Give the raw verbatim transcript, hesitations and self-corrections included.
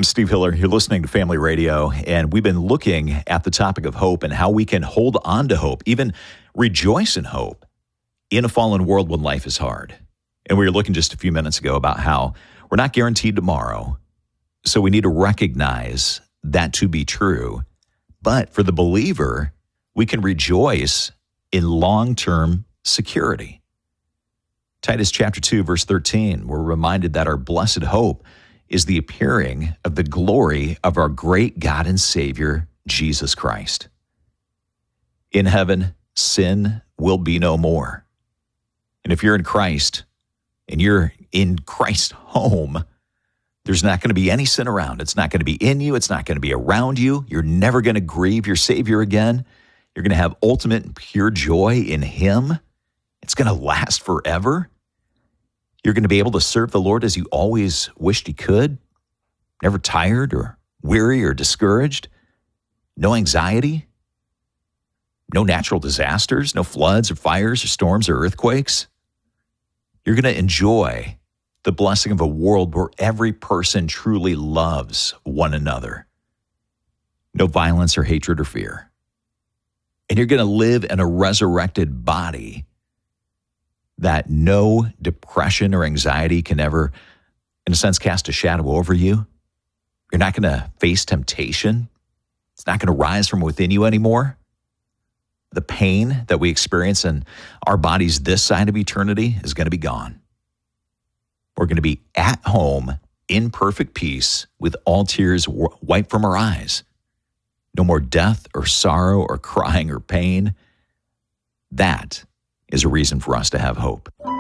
I'm Steve Hiller. You're listening to Family Radio, and we've been looking at the topic of hope and how we can hold on to hope, even rejoice in hope in a fallen world when life is hard. And we were looking just a few minutes ago about how we're not guaranteed tomorrow, so we need to recognize that to be true. But for the believer, we can rejoice in long-term security. Titus chapter two, verse thirteen, we're reminded that our blessed hope is the appearing of the glory of our great God and Savior, Jesus Christ. In heaven, sin will be no more. And if you're in Christ, and you're in Christ's home, there's not going to be any sin around. It's not going to be in you. It's not going to be around you. You're never going to grieve your Savior again. You're going to have ultimate and pure joy in Him. It's going to last forever. You're going to be able to serve the Lord as you always wished you could, never tired or weary or discouraged, no anxiety, no natural disasters, no floods or fires or storms or earthquakes. You're going to enjoy the blessing of a world where every person truly loves one another. No violence or hatred or fear. And you're going to live in a resurrected body that no depression or anxiety can ever, in a sense, cast a shadow over you. You're not going to face temptation. It's not going to rise from within you anymore. The pain that we experience in our bodies this side of eternity is going to be gone. We're going to be at home in perfect peace with all tears wiped from our eyes. No more death or sorrow or crying or pain. That is a reason for us to have hope.